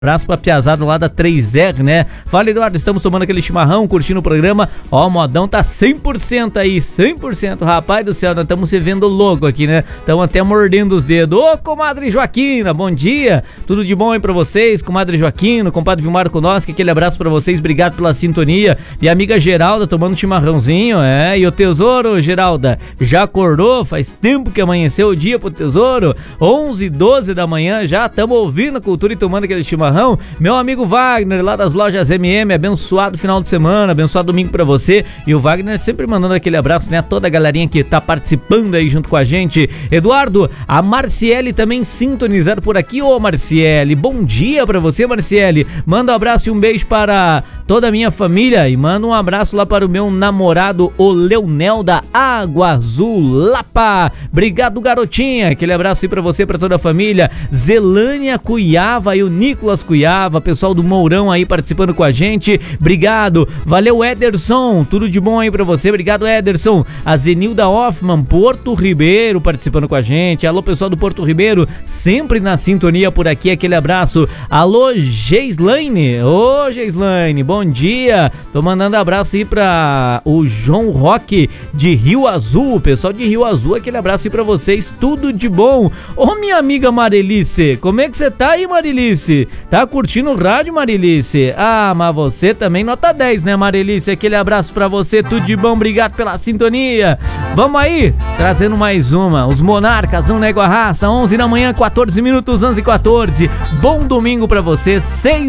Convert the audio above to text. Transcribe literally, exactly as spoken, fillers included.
Abraço pra piazada lá da três R, né? Fala, Eduardo, estamos tomando aquele chimarrão, curtindo o programa. Ó, o modão tá cem por cento aí, cem por cento. Rapaz do céu, nós estamos se vendo louco aqui, né? Estamos até mordendo os dedos. Ô, comadre Joaquina, bom dia. Tudo de bom aí pra vocês, comadre Joaquina, compadre Vilmar Konoski, aquele abraço pra vocês, obrigado pela sintonia. Minha amiga Geralda tomando chimarrãozinho, é? E o tesouro, Geralda, já acordou? Faz tempo que amanheceu o dia pro tesouro. onze e doze da manhã já, estamos ouvindo a cultura e tomando aquele chimarrão. Meu amigo Wagner, lá das lojas M M, abençoado final de semana, abençoado domingo pra você. E o Wagner sempre mandando aquele abraço, né, a toda a galerinha que tá participando aí junto com a gente. Eduardo, a Marciele também sintonizado por aqui. Ô Marciele, bom dia pra você, Marciele. Manda um abraço e um beijo para toda a minha família e manda um abraço lá para o meu namorado, o Leonel da Água Azul Lapa. Obrigado, garotinha. Aquele abraço aí pra você, pra toda a família. Zelânia Cuiava e o Nicolas Cuiava, pessoal do Mourão aí participando com a gente, obrigado, valeu Ederson, tudo de bom aí pra você, obrigado Ederson. A Zenilda Hoffman, Porto Ribeiro, participando com a gente, alô pessoal do Porto Ribeiro, sempre na sintonia por aqui, aquele abraço. Alô Geislaine, ô Geislaine, bom dia, tô mandando abraço aí pra o João Roque de Rio Azul, pessoal de Rio Azul, aquele abraço aí pra vocês, tudo de bom. Ô minha amiga Marilice, como é que você tá aí, Marilice? Tá curtindo o rádio, Marilice? Ah, mas você também nota dez, né, Marilice? Aquele abraço pra você, tudo de bom, obrigado pela sintonia. Vamos aí, trazendo mais uma. Os Monarcas não negam a raça, onze da manhã, quatorze minutos, onze e quatorze. Bom domingo pra você, seis